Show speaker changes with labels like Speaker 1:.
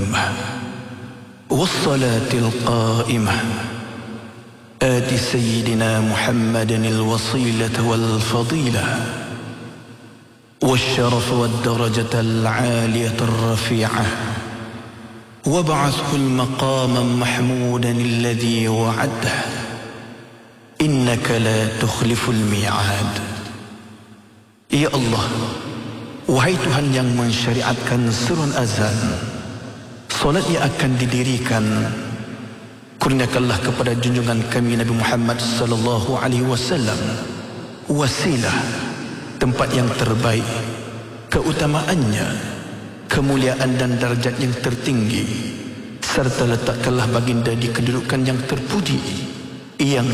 Speaker 1: القيومة والصلاة القائمة آت سيدنا محمدا الوصيلة والفضيلة والشرف والدرجة العالية الرفيعة وابعثه المقام محمودا الذي وعده إنك لا تخلف الميعاد. Ya Allah, wahai Tuhan yang mensyariatkan surun azan, solat yang akan didirikan, kurniakanlah kepada junjungan kami Nabi Muhammad sallallahu alaihi wasallam wasilah, tempat yang terbaik, keutamaannya, kemuliaan dan darjat yang tertinggi, serta letakkanlah baginda di kedudukan yang terpuji yang